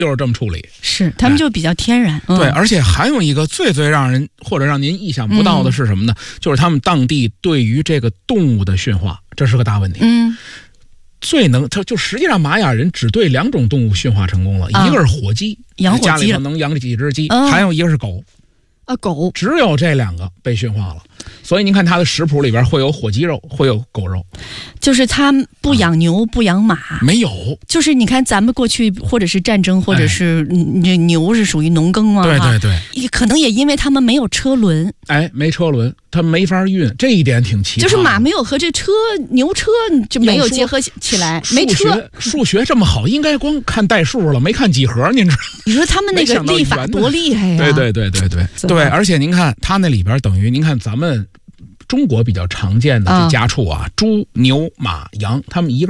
就是这么处理。 是，他们就比较天然。 对，而且还有一个最让人或者让您意想不到的是什么呢？就是他们当地对于这个动物的驯化，这是个大问题。就实际上玛雅人只对2种动物驯化成功了，一个是火鸡， 养火鸡家里头能养几只鸡，还有一个是狗。 狗只有这2个被驯化了，所以您看它的食谱里边会有火鸡肉，会有狗肉。 就是他不养牛，不养马， 没有。 就是你看咱们过去或者是战争，或者是牛是属于农耕嘛，对，可能也因为他们没有车轮， 没车轮，他没法运，这一点挺奇葩。 就是马没有和这牛车就没有结合起来，没车。 数学这么好，应该光看代数了，没看几何，您知道？ 你说他们那个历法多厉害呀！ 对，而且您看它那里边等于您看咱们中国比较常见的这家畜啊，猪、牛、马、羊，他们一个